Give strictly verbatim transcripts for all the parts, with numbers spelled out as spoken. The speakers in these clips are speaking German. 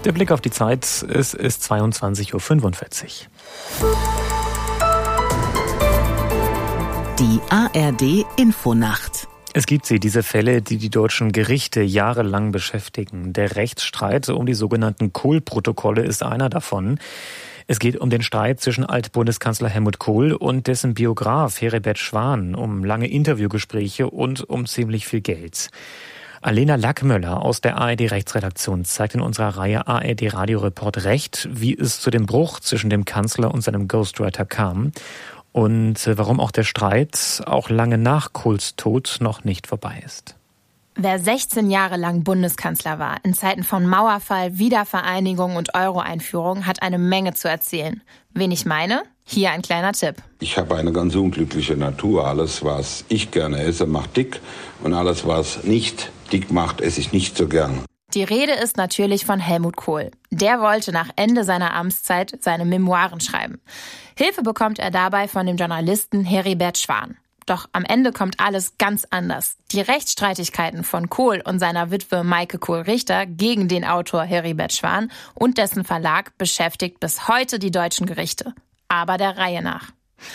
Der Blick auf die Zeit, es ist zweiundzwanzig Uhr fünfundvierzig. Die A R D-Infonacht. Es gibt sie, diese Fälle, die die deutschen Gerichte jahrelang beschäftigen. Der Rechtsstreit um die sogenannten Kohl-Protokolle ist einer davon. Es geht um den Streit zwischen Altbundeskanzler Helmut Kohl und dessen Biograf Heribert Schwan, um lange Interviewgespräche und um ziemlich viel Geld. Alena Lackmöller aus der A R D-Rechtsredaktion zeigt in unserer Reihe A R D-Radio-Report Recht, wie es zu dem Bruch zwischen dem Kanzler und seinem Ghostwriter kam und warum auch der Streit auch lange nach Kohls Tod noch nicht vorbei ist. Wer sechzehn Jahre lang Bundeskanzler war, in Zeiten von Mauerfall, Wiedervereinigung und Euro-Einführung, hat eine Menge zu erzählen. Wen ich meine? Hier ein kleiner Tipp. Ich habe eine ganz unglückliche Natur. Alles, was ich gerne esse, macht dick. Und alles, was nicht dick macht, esse ich nicht so gern. Die Rede ist natürlich von Helmut Kohl. Der wollte nach Ende seiner Amtszeit seine Memoiren schreiben. Hilfe bekommt er dabei von dem Journalisten Heribert Schwan. Doch am Ende kommt alles ganz anders. Die Rechtsstreitigkeiten von Kohl und seiner Witwe Maike Kohl-Richter gegen den Autor Heribert Schwan und dessen Verlag beschäftigt bis heute die deutschen Gerichte. Aber der Reihe nach.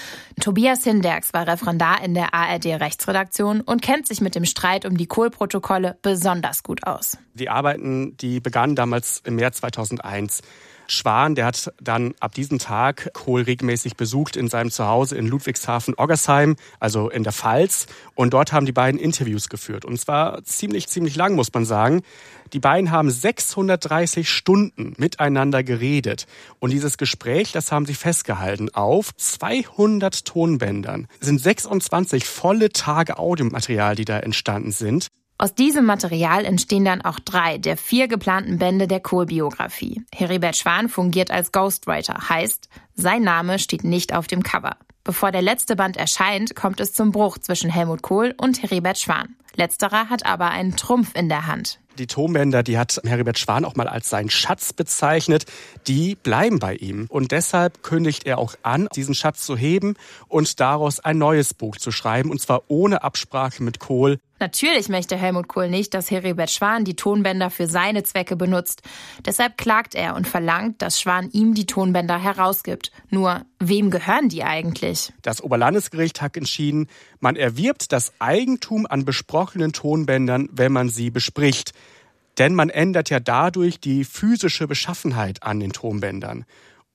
Tobias Hinderks war Referendar in der A R D-Rechtsredaktion und kennt sich mit dem Streit um die Kohl-Protokolle besonders gut aus. Die Arbeiten, die begannen damals im März zweitausendeins. Schwan, der hat dann ab diesem Tag Kohl regelmäßig besucht in seinem Zuhause in Ludwigshafen-Oggersheim, also in der Pfalz. Und dort haben die beiden Interviews geführt. Und zwar ziemlich, ziemlich lang, muss man sagen. Die beiden haben sechshundertdreißig Stunden miteinander geredet. Und dieses Gespräch, das haben sie festgehalten auf zweihundert Tonbändern. Es sind sechsundzwanzig volle Tage Audiomaterial, die da entstanden sind. Aus diesem Material entstehen dann auch drei der vier geplanten Bände der Kohl-Biografie. Heribert Schwan fungiert als Ghostwriter, heißt, sein Name steht nicht auf dem Cover. Bevor der letzte Band erscheint, kommt es zum Bruch zwischen Helmut Kohl und Heribert Schwan. Letzterer hat aber einen Trumpf in der Hand. Die Tonbänder, die hat Heribert Schwan auch mal als seinen Schatz bezeichnet, die bleiben bei ihm. Und deshalb kündigt er auch an, diesen Schatz zu heben und daraus ein neues Buch zu schreiben, und zwar ohne Absprache mit Kohl. Natürlich möchte Helmut Kohl nicht, dass Heribert Schwan die Tonbänder für seine Zwecke benutzt. Deshalb klagt er und verlangt, dass Schwan ihm die Tonbänder herausgibt. Nur, wem gehören die eigentlich? Das Oberlandesgericht hat entschieden, man erwirbt das Eigentum an besprochenen Tonbändern, wenn man sie bespricht. Denn man ändert ja dadurch die physische Beschaffenheit an den Tonbändern.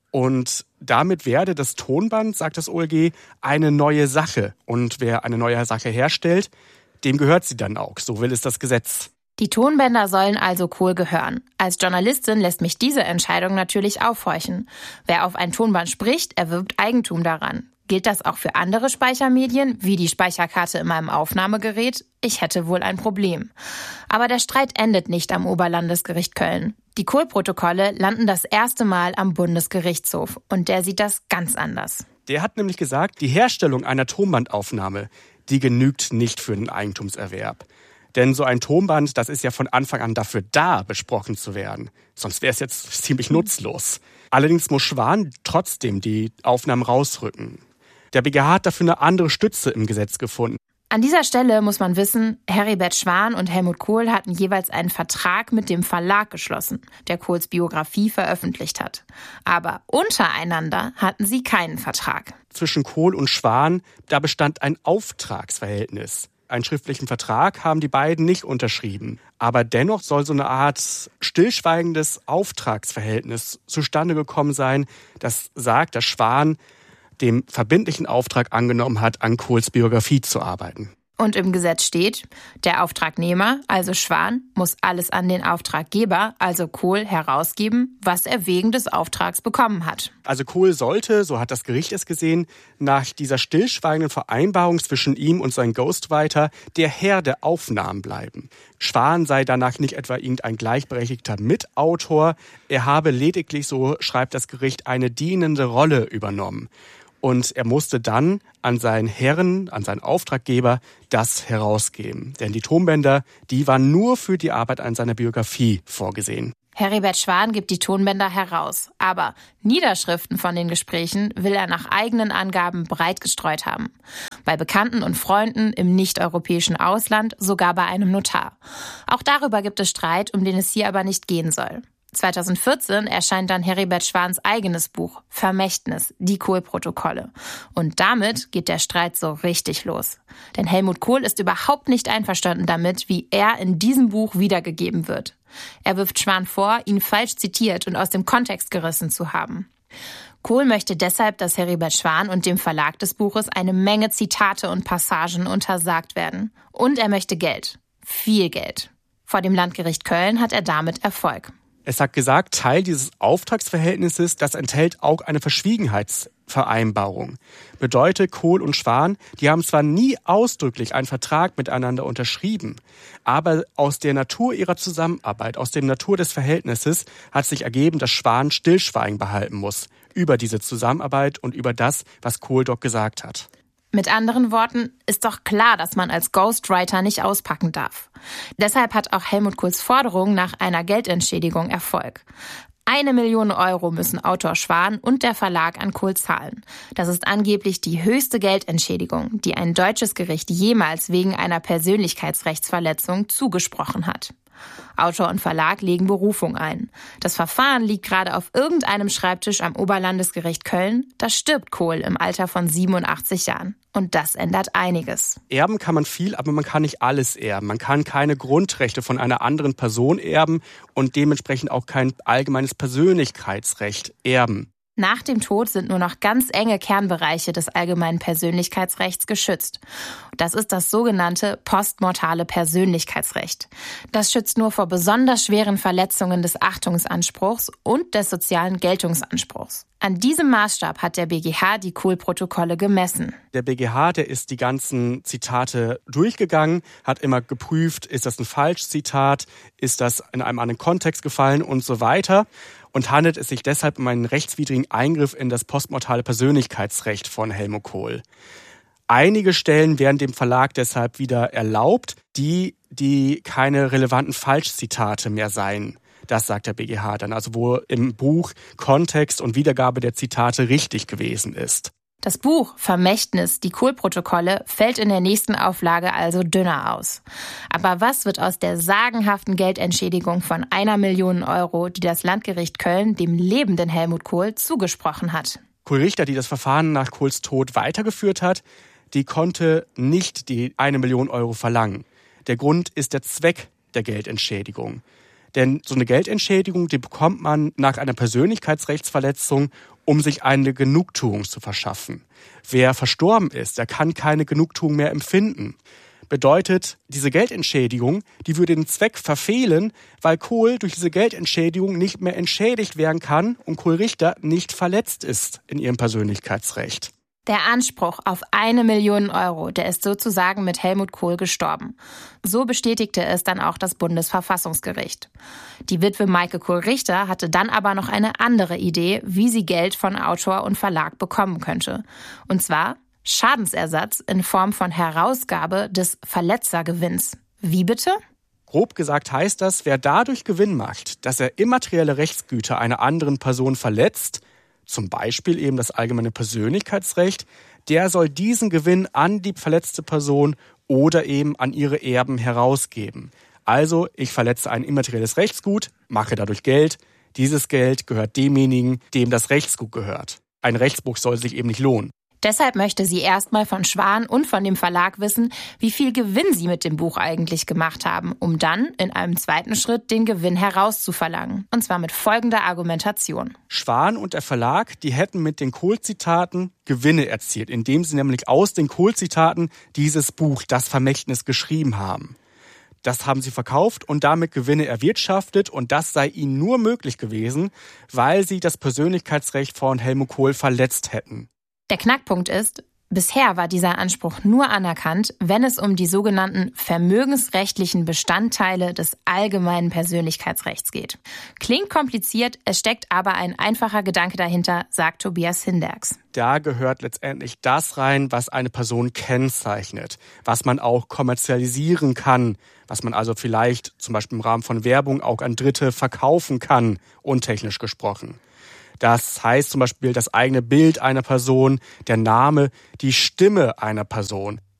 Und damit werde das Tonband, sagt das O L G, eine neue Sache. Und wer eine neue Sache herstellt, dem gehört sie dann auch. So will es das Gesetz. Die Tonbänder sollen also Kohl gehören. Als Journalistin lässt mich diese Entscheidung natürlich aufhorchen. Wer auf ein Tonband spricht, erwirbt Eigentum daran. Gilt das auch für andere Speichermedien, wie die Speicherkarte in meinem Aufnahmegerät? Ich hätte wohl ein Problem. Aber der Streit endet nicht am Oberlandesgericht Köln. Die Kohl-Protokolle landen das erste Mal am Bundesgerichtshof. Und der sieht das ganz anders. Der hat nämlich gesagt, die Herstellung einer Tonbandaufnahme, die genügt nicht für den Eigentumserwerb. Denn so ein Tonband, das ist ja von Anfang an dafür da, besprochen zu werden. Sonst wäre es jetzt ziemlich nutzlos. Allerdings muss Schwan trotzdem die Aufnahmen rausrücken. Der B G H hat dafür eine andere Stütze im Gesetz gefunden. An dieser Stelle muss man wissen, Heribert Schwan und Helmut Kohl hatten jeweils einen Vertrag mit dem Verlag geschlossen, der Kohls Biografie veröffentlicht hat. Aber untereinander hatten sie keinen Vertrag. Zwischen Kohl und Schwan, da bestand ein Auftragsverhältnis. Einen schriftlichen Vertrag haben die beiden nicht unterschrieben. Aber dennoch soll so eine Art stillschweigendes Auftragsverhältnis zustande gekommen sein, das sagt, dass Schwan dem verbindlichen Auftrag angenommen hat, an Kohls Biografie zu arbeiten. Und im Gesetz steht, der Auftragnehmer, also Schwan, muss alles an den Auftraggeber, also Kohl, herausgeben, was er wegen des Auftrags bekommen hat. Also Kohl sollte, so hat das Gericht es gesehen, nach dieser stillschweigenden Vereinbarung zwischen ihm und seinem Ghostwriter der Herr der Aufnahmen bleiben. Schwan sei danach nicht etwa irgendein gleichberechtigter Mitautor, er habe lediglich, so schreibt das Gericht, eine dienende Rolle übernommen. Und er musste dann an seinen Herren, an seinen Auftraggeber das herausgeben. Denn die Tonbänder, die waren nur für die Arbeit an seiner Biografie vorgesehen. Heribert Schwan gibt die Tonbänder heraus. Aber Niederschriften von den Gesprächen will er nach eigenen Angaben breit gestreut haben. Bei Bekannten und Freunden im nicht-europäischen Ausland, sogar bei einem Notar. Auch darüber gibt es Streit, um den es hier aber nicht gehen soll. zweitausendvierzehn erscheint dann Heribert Schwans eigenes Buch Vermächtnis, die Kohl-Protokolle. Und damit geht der Streit so richtig los. Denn Helmut Kohl ist überhaupt nicht einverstanden damit, wie er in diesem Buch wiedergegeben wird. Er wirft Schwan vor, ihn falsch zitiert und aus dem Kontext gerissen zu haben. Kohl möchte deshalb, dass Heribert Schwan und dem Verlag des Buches eine Menge Zitate und Passagen untersagt werden. Und er möchte Geld. Viel Geld. Vor dem Landgericht Köln hat er damit Erfolg. Es hat gesagt, Teil dieses Auftragsverhältnisses, das enthält auch eine Verschwiegenheitsvereinbarung. Bedeutet, Kohl und Schwan, die haben zwar nie ausdrücklich einen Vertrag miteinander unterschrieben, aber aus der Natur ihrer Zusammenarbeit, aus der Natur des Verhältnisses hat sich ergeben, dass Schwan Stillschweigen behalten muss über diese Zusammenarbeit und über das, was Kohl dort gesagt hat. Mit anderen Worten, ist doch klar, dass man als Ghostwriter nicht auspacken darf. Deshalb hat auch Helmut Kohls Forderung nach einer Geldentschädigung Erfolg. Eine Million Euro müssen Autor Schwan und der Verlag an Kohl zahlen. Das ist angeblich die höchste Geldentschädigung, die ein deutsches Gericht jemals wegen einer Persönlichkeitsrechtsverletzung zugesprochen hat. Autor und Verlag legen Berufung ein. Das Verfahren liegt gerade auf irgendeinem Schreibtisch am Oberlandesgericht Köln. Da stirbt Kohl im Alter von siebenundachtzig Jahren. Und das ändert einiges. Erben kann man viel, aber man kann nicht alles erben. Man kann keine Grundrechte von einer anderen Person erben und dementsprechend auch kein allgemeines Persönlichkeitsrecht erben. Nach dem Tod sind nur noch ganz enge Kernbereiche des allgemeinen Persönlichkeitsrechts geschützt. Das ist das sogenannte postmortale Persönlichkeitsrecht. Das schützt nur vor besonders schweren Verletzungen des Achtungsanspruchs und des sozialen Geltungsanspruchs. An diesem Maßstab hat der B G H die Kohl-Protokolle gemessen. Der B G H, der ist die ganzen Zitate durchgegangen, hat immer geprüft, ist das ein Falschzitat, ist das in einem anderen Kontext gefallen und so weiter. Und handelt es sich deshalb um einen rechtswidrigen Eingriff in das postmortale Persönlichkeitsrecht von Helmut Kohl. Einige Stellen werden dem Verlag deshalb wieder erlaubt, die, die keine relevanten Falschzitate mehr seien. Das sagt der B G H dann, also wo im Buch Kontext und Wiedergabe der Zitate richtig gewesen ist. Das Buch Vermächtnis, die Kohl-Protokolle, fällt in der nächsten Auflage also dünner aus. Aber was wird aus der sagenhaften Geldentschädigung von einer Million Euro, die das Landgericht Köln dem lebenden Helmut Kohl zugesprochen hat? Kohl Richter, die das Verfahren nach Kohls Tod weitergeführt hat, die konnte nicht die eine Million Euro verlangen. Der Grund ist der Zweck der Geldentschädigung. Denn so eine Geldentschädigung, die bekommt man nach einer Persönlichkeitsrechtsverletzung, um sich eine Genugtuung zu verschaffen. Wer verstorben ist, der kann keine Genugtuung mehr empfinden. Bedeutet, diese Geldentschädigung, die würde den Zweck verfehlen, weil Kohl durch diese Geldentschädigung nicht mehr entschädigt werden kann und Kohl Richter nicht verletzt ist in ihrem Persönlichkeitsrecht. Der Anspruch auf eine Million Euro, der ist sozusagen mit Helmut Kohl gestorben. So bestätigte es dann auch das Bundesverfassungsgericht. Die Witwe Maike Kohl-Richter hatte dann aber noch eine andere Idee, wie sie Geld von Autor und Verlag bekommen könnte. Und zwar Schadensersatz in Form von Herausgabe des Verletzergewinns. Wie bitte? Grob gesagt heißt das, wer dadurch Gewinn macht, dass er immaterielle Rechtsgüter einer anderen Person verletzt, zum Beispiel eben das allgemeine Persönlichkeitsrecht, der soll diesen Gewinn an die verletzte Person oder eben an ihre Erben herausgeben. Also, ich verletze ein immaterielles Rechtsgut, mache dadurch Geld. Dieses Geld gehört demjenigen, dem das Rechtsgut gehört. Ein Rechtsbruch soll sich eben nicht lohnen. Deshalb möchte sie erstmal von Schwan und von dem Verlag wissen, wie viel Gewinn sie mit dem Buch eigentlich gemacht haben, um dann in einem zweiten Schritt den Gewinn herauszuverlangen. Und zwar mit folgender Argumentation. Schwan und der Verlag, die hätten mit den Kohl-Zitaten Gewinne erzielt, indem sie nämlich aus den Kohl-Zitaten dieses Buch, das Vermächtnis, geschrieben haben. Das haben sie verkauft und damit Gewinne erwirtschaftet und das sei ihnen nur möglich gewesen, weil sie das Persönlichkeitsrecht von Helmut Kohl verletzt hätten. Der Knackpunkt ist, bisher war dieser Anspruch nur anerkannt, wenn es um die sogenannten vermögensrechtlichen Bestandteile des allgemeinen Persönlichkeitsrechts geht. Klingt kompliziert, es steckt aber ein einfacher Gedanke dahinter, sagt Tobias Hinderks. Da gehört letztendlich das rein, was eine Person kennzeichnet, was man auch kommerzialisieren kann, was man also vielleicht zum Beispiel im Rahmen von Werbung auch an Dritte verkaufen kann, untechnisch gesprochen. Das heißt zum Beispiel das eigene Bild einer Person, der Name, die Stimme einer Person.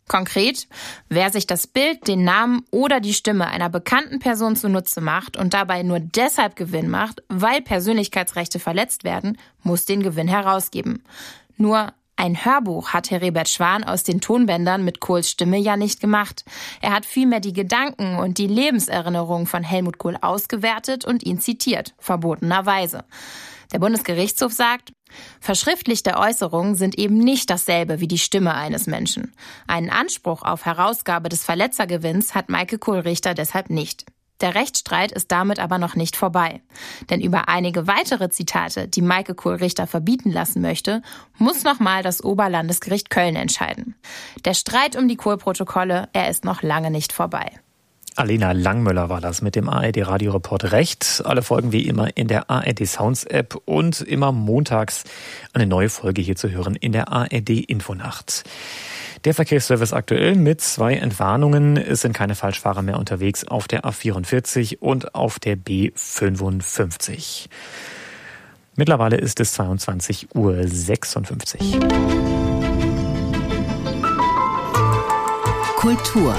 Konkret, wer sich das Bild, den Namen oder die Stimme einer bekannten Person zunutze macht und dabei nur deshalb Gewinn macht, weil Persönlichkeitsrechte verletzt werden, muss den Gewinn herausgeben. Nur ein Hörbuch hat Heribert Schwan aus den Tonbändern mit Kohls Stimme ja nicht gemacht. Er hat vielmehr die Gedanken und die Lebenserinnerungen von Helmut Kohl ausgewertet und ihn zitiert, verbotenerweise. Der Bundesgerichtshof sagt, verschriftlichte Äußerungen sind eben nicht dasselbe wie die Stimme eines Menschen. Einen Anspruch auf Herausgabe des Verletzergewinns hat Meike Kohl-Richter deshalb nicht. Der Rechtsstreit ist damit aber noch nicht vorbei. Denn über einige weitere Zitate, die Meike Kohl-Richter verbieten lassen möchte, muss nochmal das Oberlandesgericht Köln entscheiden. Der Streit um die Kohl-Protokolle, er ist noch lange nicht vorbei. Alena Langmüller war das mit dem A R D-Radioreport Recht. Alle Folgen wie immer in der A R D Sounds App und immer montags eine neue Folge hier zu hören in der A R D Infonacht. Der Verkehrsservice aktuell mit zwei Entwarnungen. Es sind keine Falschfahrer mehr unterwegs auf der A vierundvierzig und auf der B fünfundfünfzig. Mittlerweile ist es zweiundzwanzig Uhr sechsundfünfzig. Kultur.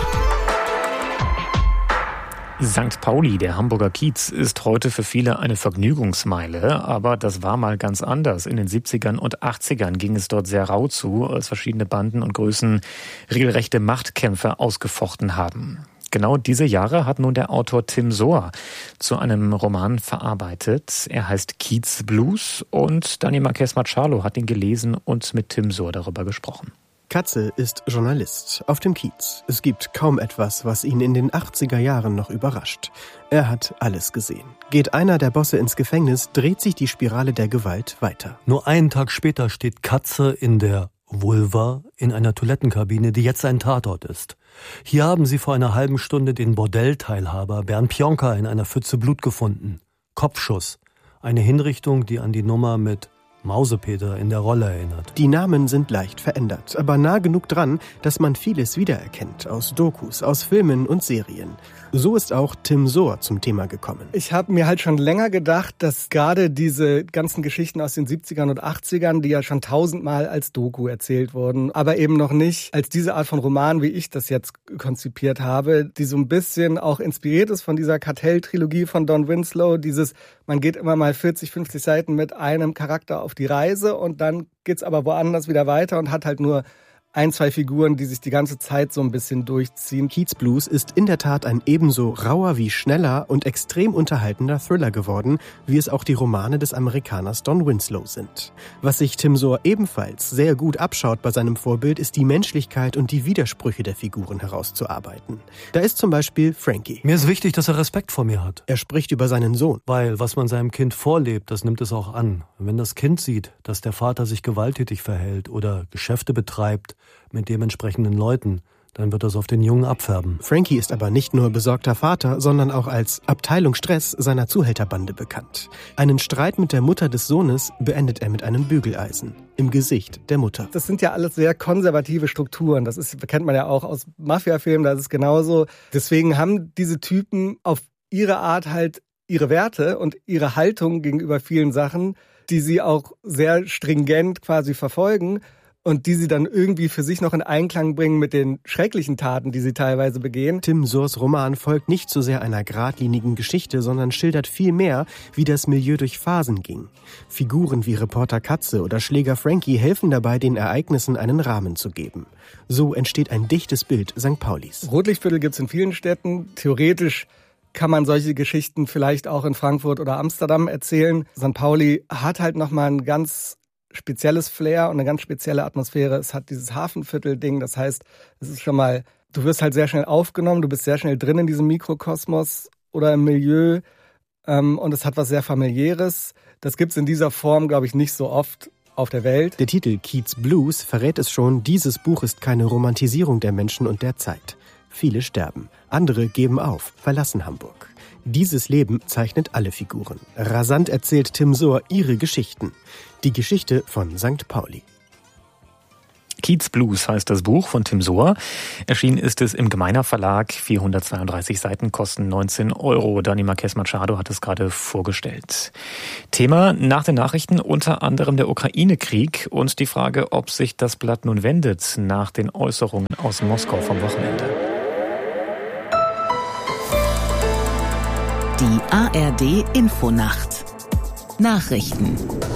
Sankt Pauli, der Hamburger Kiez, ist heute für viele eine Vergnügungsmeile, aber das war mal ganz anders. In den siebzigern und achtzigern ging es dort sehr rau zu, als verschiedene Banden und Größen regelrechte Machtkämpfe ausgefochten haben. Genau diese Jahre hat nun der Autor Tim Sohr zu einem Roman verarbeitet. Er heißt Kiez Blues und Dani Marquez Machado hat ihn gelesen und mit Tim Sohr darüber gesprochen. Katze ist Journalist auf dem Kiez. Es gibt kaum etwas, was ihn in den achtziger Jahren noch überrascht. Er hat alles gesehen. Geht einer der Bosse ins Gefängnis, dreht sich die Spirale der Gewalt weiter. Nur einen Tag später steht Katze in der Vulva in einer Toilettenkabine, die jetzt ein Tatort ist. Hier haben sie vor einer halben Stunde den Bordellteilhaber Bernd Pionka in einer Pfütze Blut gefunden. Kopfschuss. Eine Hinrichtung, die an die Nummer mit Mausepeter in der Rolle erinnert. Die Namen sind leicht verändert, aber nah genug dran, dass man vieles wiedererkennt aus Dokus, aus Filmen und Serien. So ist auch Tim Sohr zum Thema gekommen. Ich habe mir halt schon länger gedacht, dass gerade diese ganzen Geschichten aus den siebzigern und achtzigern, die ja schon tausendmal als Doku erzählt wurden, aber eben noch nicht als diese Art von Roman, wie ich das jetzt konzipiert habe, die so ein bisschen auch inspiriert ist von dieser Kartell-Trilogie von Don Winslow, dieses, man geht immer mal vierzig, fünfzig Seiten mit einem Charakter auf die Reise und dann geht's aber woanders wieder weiter und hat halt nur ein, zwei Figuren, die sich die ganze Zeit so ein bisschen durchziehen. Kiez Blues ist in der Tat ein ebenso rauer wie schneller und extrem unterhaltender Thriller geworden, wie es auch die Romane des Amerikaners Don Winslow sind. Was sich Tim Sohr ebenfalls sehr gut abschaut bei seinem Vorbild, ist die Menschlichkeit und die Widersprüche der Figuren herauszuarbeiten. Da ist zum Beispiel Frankie. Mir ist wichtig, dass er Respekt vor mir hat. Er spricht über seinen Sohn. Weil was man seinem Kind vorlebt, das nimmt es auch an. Wenn das Kind sieht, dass der Vater sich gewalttätig verhält oder Geschäfte betreibt, mit dementsprechenden Leuten, dann wird das auf den Jungen abfärben. Frankie ist aber nicht nur besorgter Vater, sondern auch als Abteilung Stress seiner Zuhälterbande bekannt. Einen Streit mit der Mutter des Sohnes beendet er mit einem Bügeleisen im Gesicht der Mutter. Das sind ja alles sehr konservative Strukturen. Das ist, kennt man ja auch aus Mafia-Filmen, da ist es genauso. Deswegen haben diese Typen auf ihre Art halt ihre Werte und ihre Haltung gegenüber vielen Sachen, die sie auch sehr stringent quasi verfolgen. Und die sie dann irgendwie für sich noch in Einklang bringen mit den schrecklichen Taten, die sie teilweise begehen. Tim Sohrs Roman folgt nicht so sehr einer geradlinigen Geschichte, sondern schildert viel mehr, wie das Milieu durch Phasen ging. Figuren wie Reporter Katze oder Schläger Frankie helfen dabei, den Ereignissen einen Rahmen zu geben. So entsteht ein dichtes Bild Sankt Paulis. Rotlichtviertel gibt's in vielen Städten. Theoretisch kann man solche Geschichten vielleicht auch in Frankfurt oder Amsterdam erzählen. Sankt Pauli hat halt nochmal ein ganz spezielles Flair und eine ganz spezielle Atmosphäre. Es hat dieses Hafenviertel-Ding, das heißt, es ist schon mal, du wirst halt sehr schnell aufgenommen, du bist sehr schnell drin in diesem Mikrokosmos oder im Milieu ähm, und es hat was sehr Familiäres. Das gibt's in dieser Form, glaube ich, nicht so oft auf der Welt. Der Titel Kiez Blues verrät es schon, dieses Buch ist keine Romantisierung der Menschen und der Zeit. Viele sterben, andere geben auf, verlassen Hamburg. Dieses Leben zeichnet alle Figuren. Rasant erzählt Tim Sohr ihre Geschichten. Die Geschichte von Sankt Pauli. Kiezblues heißt das Buch von Tim Sohr. Erschienen ist es im Gemeiner Verlag. vierhundertzweiunddreißig Seiten kosten neunzehn Euro. Dani Marquez Machado hat es gerade vorgestellt. Thema nach den Nachrichten unter anderem der Ukraine-Krieg und die Frage, ob sich das Blatt nun wendet nach den Äußerungen aus Moskau vom Wochenende. Die A R D Infonacht. Nachrichten.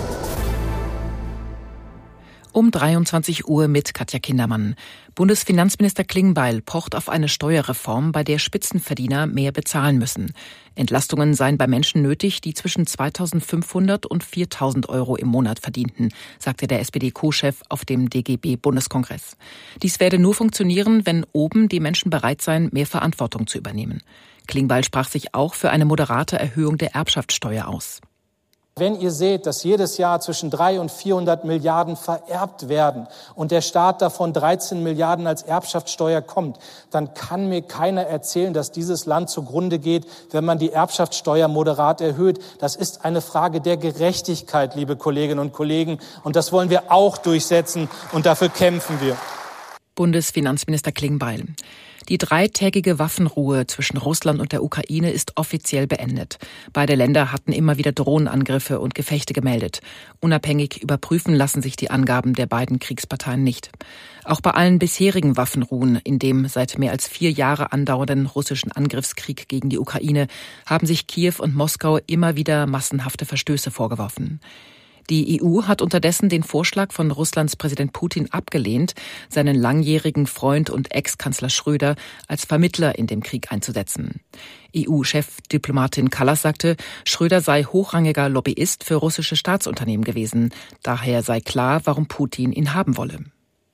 Um dreiundzwanzig Uhr mit Katja Kindermann. Bundesfinanzminister Klingbeil pocht auf eine Steuerreform, bei der Spitzenverdiener mehr bezahlen müssen. Entlastungen seien bei Menschen nötig, die zwischen zweitausendfünfhundert und viertausend Euro im Monat verdienten, sagte der S P D-Co-Chef auf dem D G B-Bundeskongress. Dies werde nur funktionieren, wenn oben die Menschen bereit seien, mehr Verantwortung zu übernehmen. Klingbeil sprach sich auch für eine moderate Erhöhung der Erbschaftssteuer aus. Wenn ihr seht, dass jedes Jahr zwischen dreihundert und vierhundert Milliarden vererbt werden und der Staat davon dreizehn Milliarden als Erbschaftssteuer kommt, dann kann mir keiner erzählen, dass dieses Land zugrunde geht, wenn man die Erbschaftssteuer moderat erhöht. Das ist eine Frage der Gerechtigkeit, liebe Kolleginnen und Kollegen. Und das wollen wir auch durchsetzen und dafür kämpfen wir. Bundesfinanzminister Klingbeil. Die dreitägige Waffenruhe zwischen Russland und der Ukraine ist offiziell beendet. Beide Länder hatten immer wieder Drohnenangriffe und Gefechte gemeldet. Unabhängig überprüfen lassen sich die Angaben der beiden Kriegsparteien nicht. Auch bei allen bisherigen Waffenruhen in dem seit mehr als vier Jahre andauernden russischen Angriffskrieg gegen die Ukraine haben sich Kiew und Moskau immer wieder massenhafte Verstöße vorgeworfen. Die E U hat unterdessen den Vorschlag von Russlands Präsident Putin abgelehnt, seinen langjährigen Freund und Ex-Kanzler Schröder als Vermittler in dem Krieg einzusetzen. E U-Chefdiplomatin Kallas sagte, Schröder sei hochrangiger Lobbyist für russische Staatsunternehmen gewesen. Daher sei klar, warum Putin ihn haben wolle.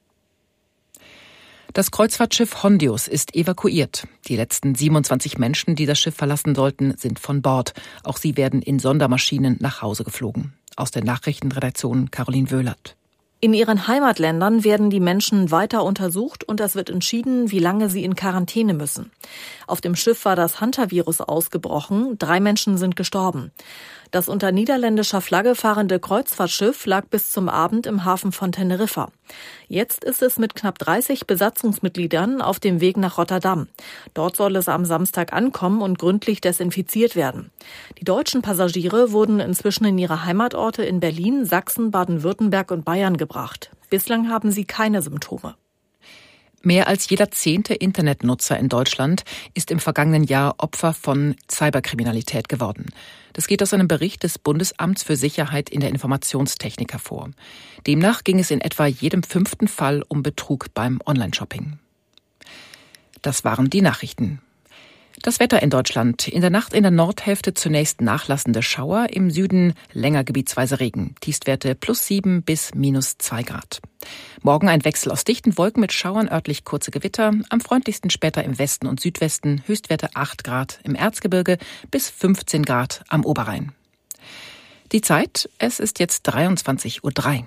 Das Kreuzfahrtschiff Hondius ist evakuiert. Die letzten siebenundzwanzig Menschen, die das Schiff verlassen sollten, sind von Bord. Auch sie werden in Sondermaschinen nach Hause geflogen. Aus der Nachrichtenredaktion Caroline Wöhlert. In ihren Heimatländern werden die Menschen weiter untersucht und es wird entschieden, wie lange sie in Quarantäne müssen. Auf dem Schiff war das Hantavirus ausgebrochen. Drei Menschen sind gestorben. Das unter niederländischer Flagge fahrende Kreuzfahrtschiff lag bis zum Abend im Hafen von Teneriffa. Jetzt ist es mit knapp dreißig Besatzungsmitgliedern auf dem Weg nach Rotterdam. Dort soll es am Samstag ankommen und gründlich desinfiziert werden. Die deutschen Passagiere wurden inzwischen in ihre Heimatorte in Berlin, Sachsen, Baden-Württemberg und Bayern gebracht. Bislang haben sie keine Symptome. Mehr als jeder zehnte Internetnutzer in Deutschland ist im vergangenen Jahr Opfer von Cyberkriminalität geworden. Das geht aus einem Bericht des Bundesamts für Sicherheit in der Informationstechnik hervor. Demnach ging es in etwa jedem fünften Fall um Betrug beim Online-Shopping. Das waren die Nachrichten. Das Wetter in Deutschland. In der Nacht in der Nordhälfte zunächst nachlassende Schauer, im Süden länger gebietsweise Regen. Tiefstwerte plus sieben bis minus zwei Grad. Morgen ein Wechsel aus dichten Wolken mit Schauern, örtlich kurze Gewitter. Am freundlichsten später im Westen und Südwesten. Höchstwerte acht Grad im Erzgebirge bis fünfzehn Grad am Oberrhein. Die Zeit, es ist jetzt dreiundzwanzig Uhr drei.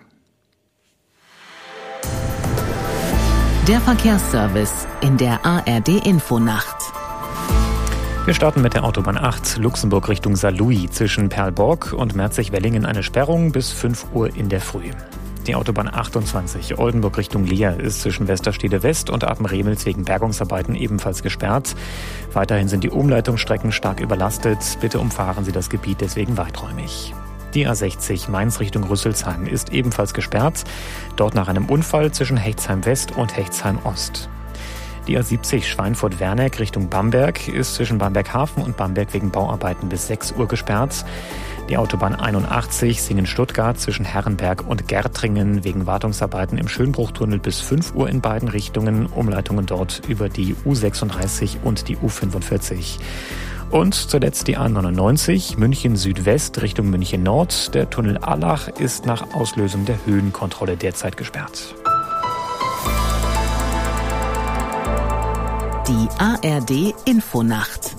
Der Verkehrsservice in der A R D Infonacht. Wir starten mit der Autobahn acht, Luxemburg Richtung Saarlouis. Zwischen Perlborg und Merzig-Wellingen eine Sperrung bis fünf Uhr in der Früh. Die Autobahn achtundzwanzig, Oldenburg Richtung Leer, ist zwischen Westerstede West und Apenremels wegen Bergungsarbeiten ebenfalls gesperrt. Weiterhin sind die Umleitungsstrecken stark überlastet. Bitte umfahren Sie das Gebiet deswegen weiträumig. Die A sechzig Mainz Richtung Rüsselsheim ist ebenfalls gesperrt. Dort nach einem Unfall zwischen Hechtsheim West und Hechtsheim Ost. Die A siebzig Schweinfurt-Werneck Richtung Bamberg ist zwischen Bamberg-Hafen und Bamberg wegen Bauarbeiten bis sechs Uhr gesperrt. Die Autobahn einundachtzig Singen-Stuttgart zwischen Herrenberg und Gärtringen wegen Wartungsarbeiten im Schönbruchtunnel bis fünf Uhr in beiden Richtungen. Umleitungen dort über die U sechsunddreißig und die U fünfundvierzig. Und zuletzt die A neunundneunzig München Südwest Richtung München Nord. Der Tunnel Allach ist nach Auslösung der Höhenkontrolle derzeit gesperrt. Die A R D Infonacht.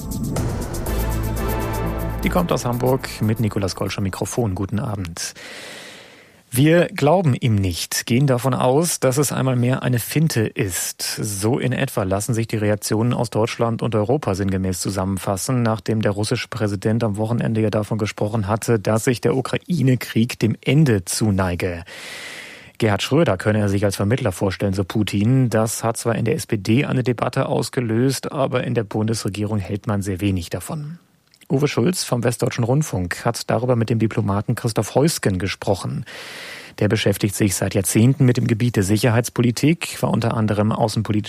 Die kommt aus Hamburg mit Nikolaus Golscher Mikrofon. Guten Abend. Wir glauben ihm nicht, gehen davon aus, dass es einmal mehr eine Finte ist. So in etwa lassen sich die Reaktionen aus Deutschland und Europa sinngemäß zusammenfassen, nachdem der russische Präsident am Wochenende ja davon gesprochen hatte, dass sich der Ukraine-Krieg dem Ende zuneige. Gerhard Schröder könne er sich als Vermittler vorstellen, so Putin. Das hat zwar in der S P D eine Debatte ausgelöst, aber in der Bundesregierung hält man sehr wenig davon. Uwe Schulz vom Westdeutschen Rundfunk hat darüber mit dem Diplomaten Christoph Heusgen gesprochen. Der beschäftigt sich seit Jahrzehnten mit dem Gebiet der Sicherheitspolitik, war unter anderem außenpolitischer